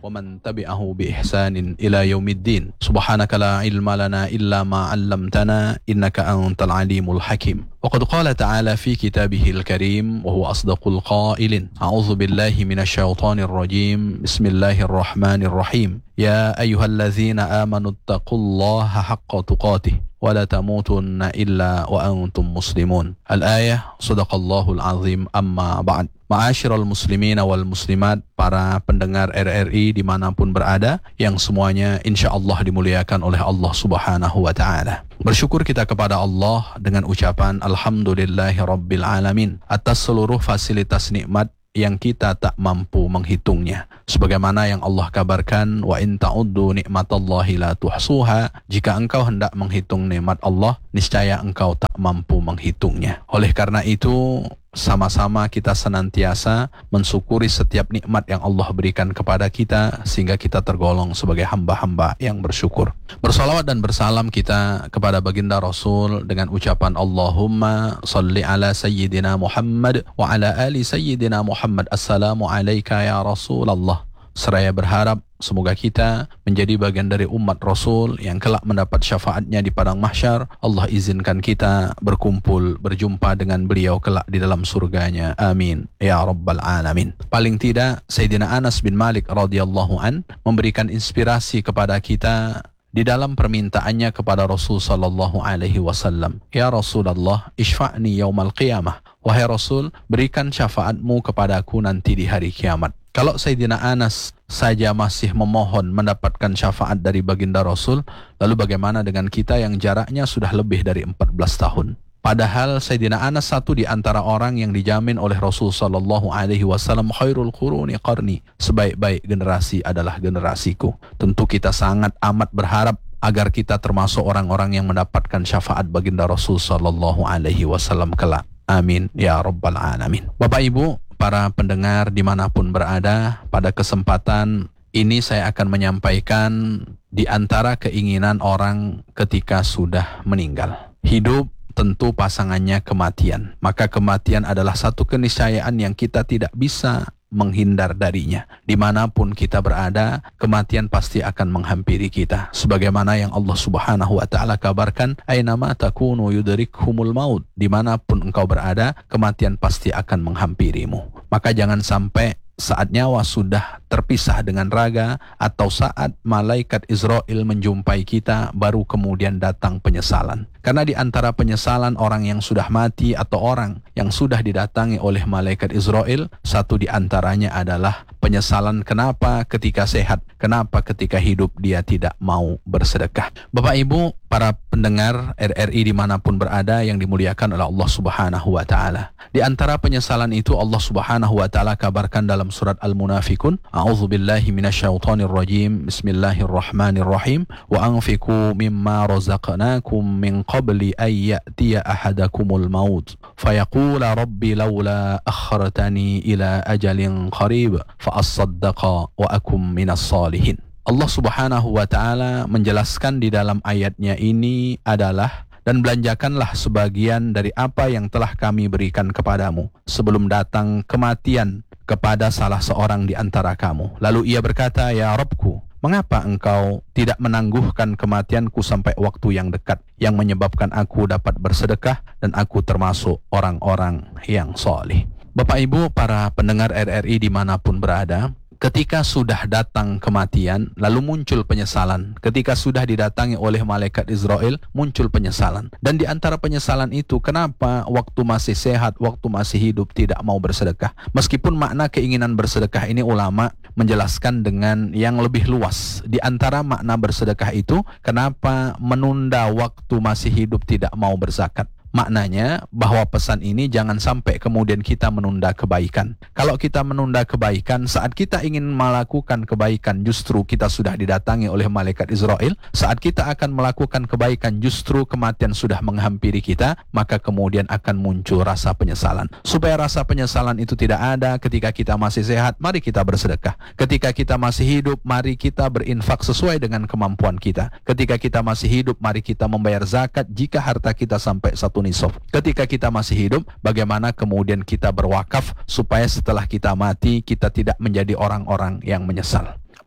ومن تبعه بإحسان إلى يوم الدين. سبحانك لا علم لنا إلا ما علمتنا إنك أنت العليم الحكيم. وقد قال تعالى في كتابه الكريم وهو أصدق القائلين: أعوذ بالله من الشيطان الرجيم بسم الله الرحمن الرحيم يا أيها الذين آمنوا اتقوا الله حق تقاته ولا تموتن إلا وأنتم مسلمون. Al-ayah Sadaqallahul Azim. Amma ba'd. Ma'asyiral muslimin wal muslimat, para pendengar RRI dimanapun berada, yang semuanya insyaallah dimuliakan oleh Allah Subhanahu wa ta'ala. Bersyukur kita kepada Allah dengan ucapan Alhamdulillahi Rabbil Alamin atas seluruh fasilitas nikmat yang kita tak mampu menghitungnya. Sebagaimana yang Allah kabarkan, wa in ta'uddu ni'matallahi la tuhsuha, jika engkau hendak menghitung nikmat Allah, niscaya engkau tak mampu menghitungnya. Oleh karena itu, sama-sama kita senantiasa mensyukuri setiap nikmat yang Allah berikan kepada kita, sehingga kita tergolong sebagai hamba-hamba yang bersyukur. Bersalawat dan bersalam kita kepada baginda Rasul dengan ucapan Allahumma salli ala sayyidina Muhammad wa ala ali sayyidina Muhammad. Assalamu alayka ya Rasulullah. Seraya berharap semoga kita menjadi bagian dari umat Rasul yang kelak mendapat syafaatnya di padang mahsyar. Allah izinkan kita berkumpul, berjumpa dengan beliau kelak di dalam surganya. Amin ya Rabbal Alamin. Paling tidak Sayyidina Anas bin Malik radhiyallahu an memberikan inspirasi kepada kita di dalam permintaannya kepada Rasul sallallahu alaihi wasallam. Ya Rasulullah, isfa'ni yaumal qiyamah. Wahai Rasul, berikan syafaatmu kepadaku nanti di hari kiamat. Kalau Sayyidina Anas saja masih memohon mendapatkan syafaat dari baginda Rasul, lalu bagaimana dengan kita yang jaraknya sudah lebih dari 14 tahun? Padahal Sayyidina Anas satu di antara orang yang dijamin oleh Rasul sallallahu alaihi wasallam, khairul quruni qarni, sebaik-baik generasi adalah generasiku. Tentu kita sangat amat berharap agar kita termasuk orang-orang yang mendapatkan syafaat baginda Rasul sallallahu alaihi wasallam kelak. Amin ya Rabbal Alamin. Bapak Ibu, para pendengar dimanapun berada, pada kesempatan ini saya akan menyampaikan di antara keinginan orang ketika sudah meninggal. Hidup tentu pasangannya kematian. Maka kematian adalah satu keniscayaan yang kita tidak bisa menghindar darinya. Dimanapun kita berada, kematian pasti akan menghampiri kita. Sebagaimana yang Allah Subhanahu wa ta'ala kabarkan, Aynama takunu yudrikhumul maut. Dimanapun engkau berada, kematian pasti akan menghampirimu. Maka jangan sampai saat nyawa sudah terpisah dengan raga, atau saat malaikat Israel menjumpai kita, baru kemudian datang penyesalan. Karena di antara penyesalan orang yang sudah mati atau orang yang sudah didatangi oleh malaikat Israel, satu di antaranya adalah penyesalan kenapa ketika sehat, kenapa ketika hidup dia tidak mau bersedekah. Bapak Ibu, para pendengar RRI dimanapun berada yang dimuliakan oleh Allah Subhanahu wa ta'ala, di antara penyesalan itu Allah Subhanahu wa ta'ala kabarkan dalam surat Al-Munafikun, A'udzu billahi minasyaitonir rajim. Bismillahirrahmanirrahim. Wa anfiqu mimma razaqnakum min qabli ay ya'tiya ahadakumul maut fayaqula rabbi laula akhartani ila ajalin qarib fa asaddaqa wa akum minas salihin. Allah Subhanahu wa ta'ala menjelaskan di dalam ayatnya ini adalah, dan belanjakanlah sebagian dari apa yang telah kami berikan kepadamu sebelum datang kematian kepada salah seorang di antara kamu. Lalu ia berkata, ya Rabbku, mengapa engkau tidak menangguhkan kematianku sampai waktu yang dekat, yang menyebabkan aku dapat bersedekah dan aku termasuk orang-orang yang salih. Bapak Ibu, para pendengar RRI dimanapun berada, ketika sudah datang kematian, lalu muncul penyesalan. Ketika sudah didatangi oleh malaikat Israel, muncul penyesalan. Dan di antara penyesalan itu, kenapa waktu masih sehat, waktu masih hidup tidak mau bersedekah? Meskipun makna keinginan bersedekah ini ulama menjelaskan dengan yang lebih luas. Di antara makna bersedekah itu, kenapa menunda waktu masih hidup tidak mau berzakat? Maknanya bahwa pesan ini jangan sampai kemudian kita menunda kebaikan. Kalau kita menunda kebaikan, saat kita ingin melakukan kebaikan justru kita sudah didatangi oleh malaikat Israel. Saat kita akan melakukan kebaikan justru kematian sudah menghampiri kita, maka kemudian akan muncul rasa penyesalan. Supaya rasa penyesalan itu tidak ada ketika kita masih sehat, mari kita bersedekah. Ketika kita masih hidup, mari kita berinfak sesuai dengan kemampuan kita. Ketika kita masih hidup, mari kita membayar zakat jika harta kita sampai satu nisab. Ketika kita masih hidup, bagaimana kemudian kita berwakaf supaya setelah kita mati kita tidak menjadi orang-orang yang menyesal.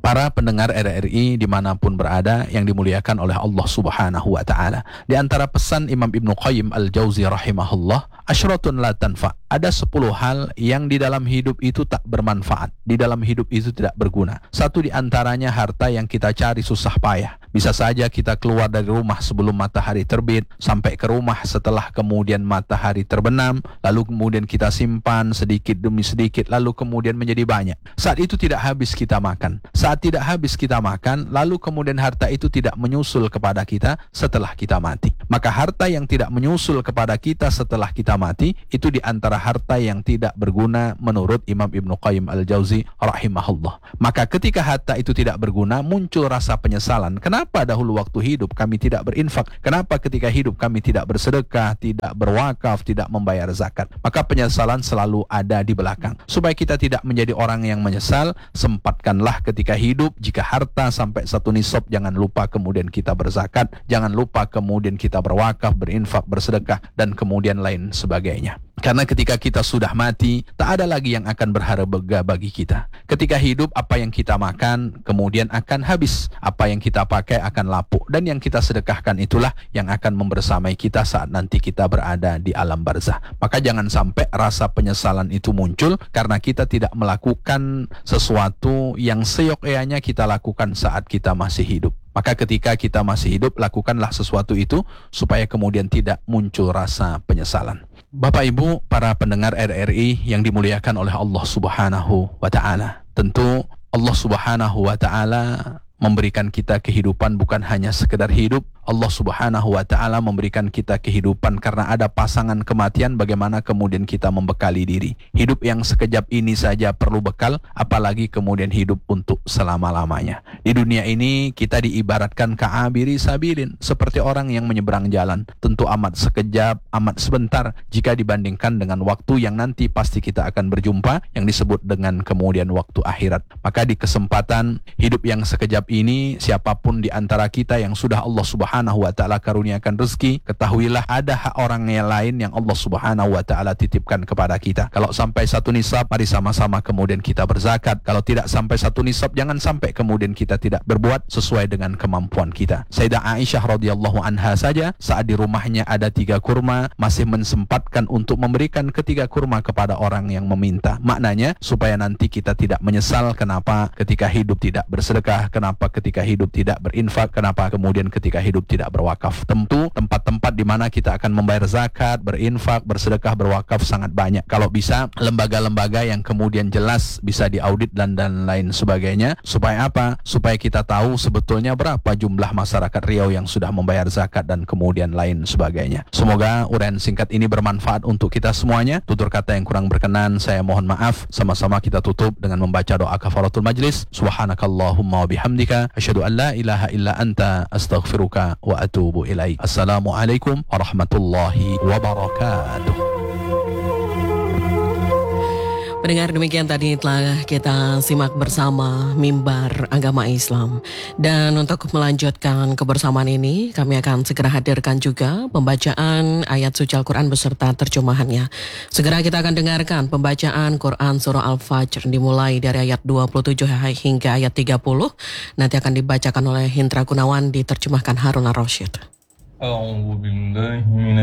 Para pendengar RRI dimanapun berada yang dimuliakan oleh Allah Subhanahu wa Ta'ala. Di antara pesan Imam Ibnu Qayyim Al-Jauzi rahimahullah, asyratun la tanfa. Ada 10 hal yang di dalam hidup itu tak bermanfaat, di dalam hidup itu tidak berguna. Satu di antaranya harta yang kita cari susah payah. Bisa saja kita keluar dari rumah sebelum matahari terbit, sampai ke rumah setelah kemudian matahari terbenam, lalu kemudian kita simpan sedikit demi sedikit, lalu kemudian menjadi banyak. Saat itu tidak habis kita makan. Saat tidak habis kita makan, lalu kemudian harta itu tidak menyusul kepada kita setelah kita mati. Maka harta yang tidak menyusul kepada kita setelah kita mati, itu di antara harta yang tidak berguna menurut Imam Ibnu Qayyim Al-Jauzi rahimahullah. Maka ketika harta itu tidak berguna, muncul rasa penyesalan. Kenapa dahulu waktu hidup kami tidak berinfak? Kenapa ketika hidup kami tidak bersedekah, tidak berwakaf, tidak membayar zakat? Maka penyesalan selalu ada di belakang. Supaya kita tidak menjadi orang yang menyesal, sempatkanlah ketika hidup. Jika harta sampai 1 nisab, jangan lupa kemudian kita berzakat, jangan lupa kemudian kita berwakaf, berinfak, bersedekah, dan kemudian lain sebagainya. Karena ketika kita sudah mati, tak ada lagi yang akan berharga bagi kita. Ketika hidup, apa yang kita makan kemudian akan habis, apa yang kita pakai akan lapuk, dan yang kita sedekahkan itulah yang akan membersamai kita saat nanti kita berada di alam barzah. Maka jangan sampai rasa penyesalan itu muncul karena kita tidak melakukan sesuatu yang seyogyanya kita lakukan saat kita masih hidup. Maka ketika kita masih hidup, lakukanlah sesuatu itu supaya kemudian tidak muncul rasa penyesalan. Bapak Ibu, para pendengar RRI yang dimuliakan oleh Allah Subhanahu wa Ta'ala. Tentu Allah Subhanahu wa Ta'ala memberikan kita kehidupan bukan hanya sekedar hidup. Allah Subhanahu wa Ta'ala memberikan kita kehidupan karena ada pasangan kematian. Bagaimana kemudian kita membekali diri. Hidup yang sekejap ini saja perlu bekal, apalagi kemudian hidup untuk selama-lamanya. Di dunia ini kita diibaratkan ka'abiri sabilin, seperti orang yang menyeberang jalan. Tentu amat sekejap, amat sebentar jika dibandingkan dengan waktu yang nanti pasti kita akan berjumpa, yang disebut dengan kemudian waktu akhirat. Maka di kesempatan hidup yang sekejap ini, siapapun di antara kita yang sudah Allah Subhanahu wa Ta'ala karuniakan rezeki, ketahuilah ada hak orang yang lain yang Allah Subhanahu wa Ta'ala titipkan kepada kita. Kalau sampai 1 nisab, mari sama-sama kemudian kita berzakat. Kalau tidak sampai 1 nisab, jangan sampai kemudian kita tidak berbuat sesuai dengan kemampuan kita. Sayyidah Aisyah radhiyallahu anha saja saat di rumahnya ada 3 kurma, masih mensempatkan untuk memberikan ketiga kurma kepada orang yang meminta. Maknanya supaya nanti kita tidak menyesal kenapa ketika hidup tidak bersedekah, kenapa ketika hidup tidak berinfak, kenapa kemudian ketika hidup tidak berwakaf. Tentu tempat-tempat di mana kita akan membayar zakat, berinfak, bersedekah, berwakaf sangat banyak. Kalau bisa lembaga-lembaga yang kemudian jelas bisa diaudit dan lain sebagainya. Supaya apa? Supaya kita tahu sebetulnya berapa jumlah masyarakat Riau yang sudah membayar zakat dan kemudian lain sebagainya. Semoga uraian singkat ini bermanfaat untuk kita semuanya. Tutur kata yang kurang berkenan saya mohon maaf. Sama-sama kita tutup dengan membaca doa kafaratul majlis. Subhanakallahumma wa bihamdika asyhadu an la ilaha illa anta astaghfiruka wa atubu ilaik. Assalamualaikum warahmatullahi wabarakatuh. Pendengar, demikian tadi telah kita simak bersama Mimbar Agama Islam. Dan untuk melanjutkan kebersamaan ini, kami akan segera hadirkan juga pembacaan ayat suci Al-Quran beserta terjemahannya. Segera kita akan dengarkan pembacaan Quran Surah Al-Fajr dimulai dari ayat 27 hingga ayat 30. Nanti akan dibacakan oleh Hindra Gunawan, diterjemahkan Harun Ar-Rasyid.